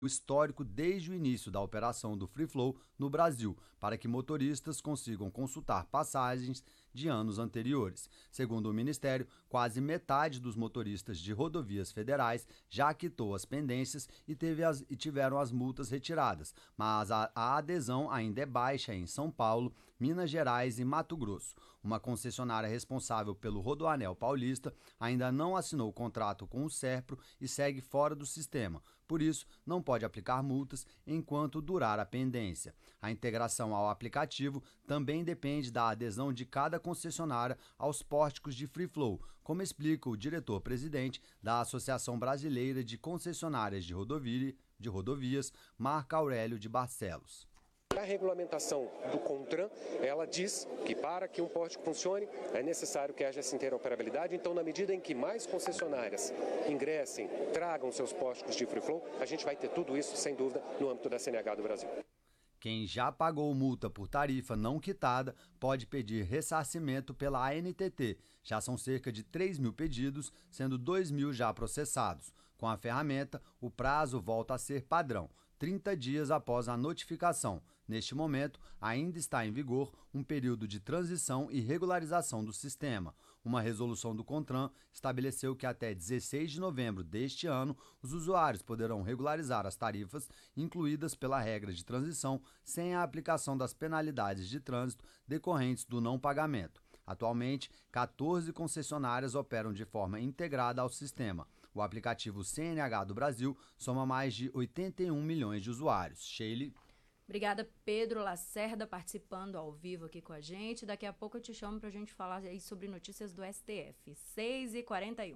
o histórico desde o início da operação do Free Flow no Brasil, para que motoristas consigam consultar passagens de anos anteriores. Segundo o Ministério, quase metade dos motoristas de rodovias federais já quitou as pendências e tiveram as multas retiradas, mas a adesão ainda é baixa em São Paulo, Minas Gerais e Mato Grosso. Uma concessionária responsável pelo Rodoanel Paulista ainda não assinou o contrato com o Serpro e segue fora do sistema. Por isso, não pode aplicar multas enquanto durar a pendência. A integração ao aplicativo também depende da adesão de cada concessionária aos pórticos de Free Flow, como explica o diretor-presidente da Associação Brasileira de Concessionárias de Rodovias, Marco Aurélio de Barcelos. A regulamentação do CONTRAN, ela diz que para que um pórtico funcione é necessário que haja essa interoperabilidade. Então, na medida em que mais concessionárias ingressem, tragam seus pórticos de Free Flow, a gente vai ter tudo isso, sem dúvida, no âmbito da CNH do Brasil. Quem já pagou multa por tarifa não quitada pode pedir ressarcimento pela ANTT. Já são cerca de 3 mil pedidos, sendo 2 mil já processados. Com a ferramenta, o prazo volta a ser padrão, 30 dias após a notificação. Neste momento, ainda está em vigor um período de transição e regularização do sistema. Uma resolução do CONTRAN estabeleceu que até 16 de novembro deste ano, os usuários poderão regularizar as tarifas incluídas pela regra de transição sem a aplicação das penalidades de trânsito decorrentes do não pagamento. Atualmente, 14 concessionárias operam de forma integrada ao sistema. O aplicativo CNH do Brasil soma mais de 81 milhões de usuários. Sheila. Obrigada, Pedro Lacerda, participando ao vivo aqui com a gente. Daqui a pouco eu te chamo para a gente falar aí sobre notícias do STF. 6h41.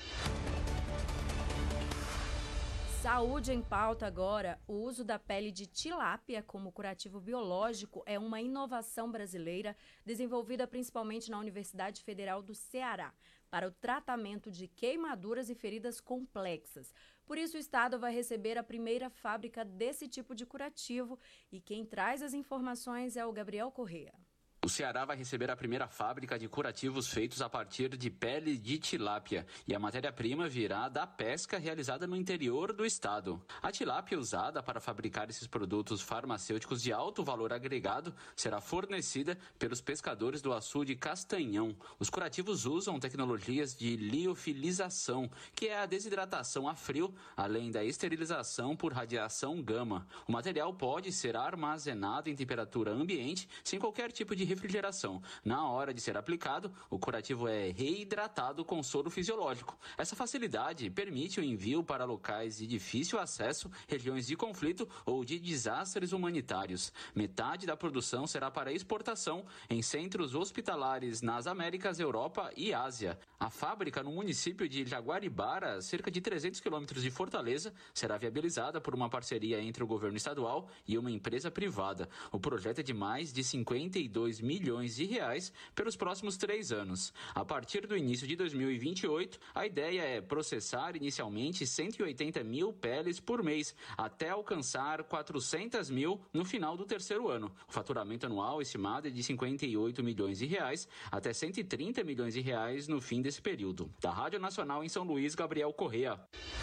Saúde em pauta agora. O uso da pele de tilápia como curativo biológico é uma inovação brasileira desenvolvida principalmente na Universidade Federal do Ceará para o tratamento de queimaduras e feridas complexas. Por isso, o Estado vai receber a primeira fábrica desse tipo de curativo e quem traz as informações é o Gabriel Corrêa. O Ceará vai receber a primeira fábrica de curativos feitos a partir de pele de tilápia e a matéria-prima virá da pesca realizada no interior do estado. A tilápia usada para fabricar esses produtos farmacêuticos de alto valor agregado será fornecida pelos pescadores do açude Castanhão. Os curativos usam tecnologias de liofilização, que é a desidratação a frio, além da esterilização por radiação gama. O material pode ser armazenado em temperatura ambiente sem qualquer tipo de refrigeração. Na hora de ser aplicado, o curativo é reidratado com soro fisiológico. Essa facilidade permite o envio para locais de difícil acesso, regiões de conflito ou de desastres humanitários. Metade da produção será para exportação em centros hospitalares nas Américas, Europa e Ásia. A fábrica no município de Jaguaribara, cerca de 300 quilômetros de Fortaleza, será viabilizada por uma parceria entre o governo estadual e uma empresa privada. O projeto é de mais de 52 milhões de reais pelos próximos 3 anos. A partir do início de 2028, a ideia é processar inicialmente 180 mil peles por mês, até alcançar 400 mil no final do terceiro ano. O faturamento anual estimado é de 58 milhões de reais até 130 milhões de reais no fim desse período. Da Rádio Nacional em São Luís, Gabriel Corrêa.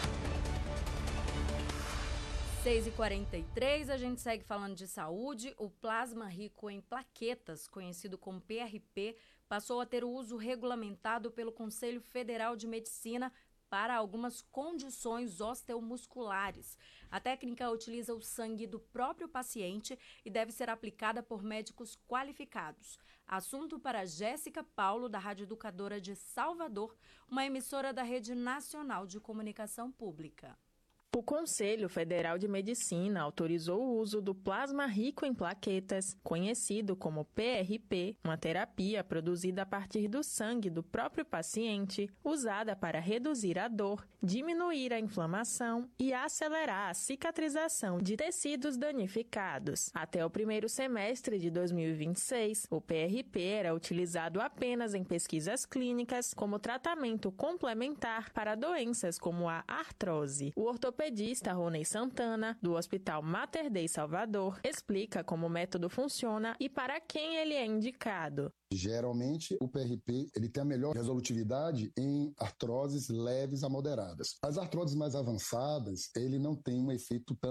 6h43, a gente segue falando de saúde. O plasma rico em plaquetas, conhecido como PRP, passou a ter o uso regulamentado pelo Conselho Federal de Medicina para algumas condições osteomusculares. A técnica utiliza o sangue do próprio paciente e deve ser aplicada por médicos qualificados. Assunto para Jéssica Paulo, da Rádio Educadora de Salvador, uma emissora da Rede Nacional de Comunicação Pública. O Conselho Federal de Medicina autorizou o uso do plasma rico em plaquetas, conhecido como PRP, uma terapia produzida a partir do sangue do próprio paciente, usada para reduzir a dor, diminuir a inflamação e acelerar a cicatrização de tecidos danificados. Até o primeiro semestre de 2026, o PRP era utilizado apenas em pesquisas clínicas como tratamento complementar para doenças como a artrose. O ortopedista Rony Santana, do Hospital Mater Dei Salvador, explica como o método funciona e para quem ele é indicado. Geralmente, o PRP ele tem a melhor resolutividade em artroses leves a moderadas. As artroses mais avançadas, ele não tem um efeito tão